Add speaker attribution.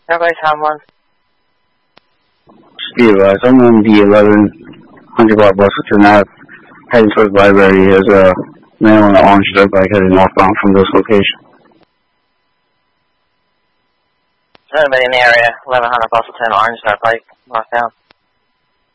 Speaker 1: Everybody's home one.
Speaker 2: Steve, someone the 1100 block Bustleton Ave, heading towards the library. There's a man on an orange dirt bike heading northbound from this location.
Speaker 1: Is anybody in the area? 1100 Bustleton, orange dirt bike, northbound.